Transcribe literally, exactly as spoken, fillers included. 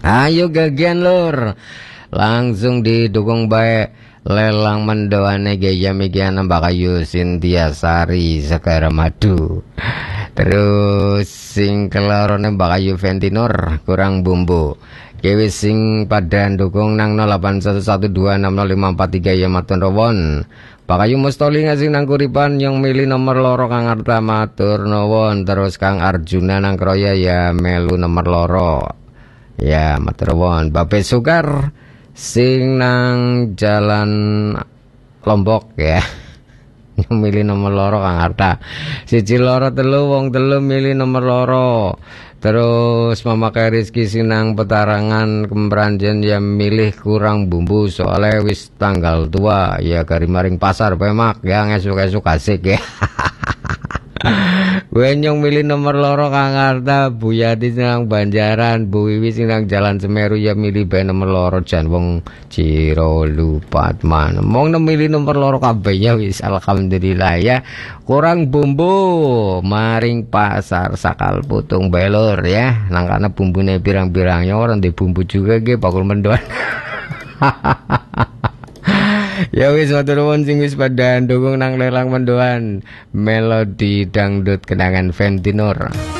Ayo gagian lur, langsung didukung baik lelang mendoane gaya mikian Mbakayu Sintia Sari Sekara Madu. Terus sing kelorone Mbakayu Ventinor kurang bumbu. Kewi sing pada dukung nang nol delapan satu satu dua enam nol lima empat tiga ya matun rawon. Mbakayu Mustoli ngasih nang kuripan yang milih nomor loro Kang Arta matur nuwun. Terus Kang Arjuna nang Kroya ya melu nomor loro. Ya maturwon. Bape Sukar sing nang jalan Lombok ya milih nomor loro Kang Arta. Siji loro telu wong telu milih nomor loro. Terus memakai Rizky sing nang Petarangan Kemperanjen ya milih kurang bumbu soalnya wis tanggal tua ya kari maring pasar pemak ya ngesuk-esuk asik ya. Wenyong milih nomor loro Kang Arta, Bu Yati nang Banjaran, Bu Wiwi sing nang Jalan Semeru ya milih bae nomor loro jan wong Ciro Lupatman. Mong milih nomor loro kabeh ya wis alhamdulillah ya. Kurang bumbu maring pasar sakal putung belur ya. Nang kana bumbune pirang-pirangnya orang di bumbu juga ge bakul mendoan. Ya wis matur nuwun sing wis padha ndukung nang lelang mendoan melodi dangdut kenangan Ventinor.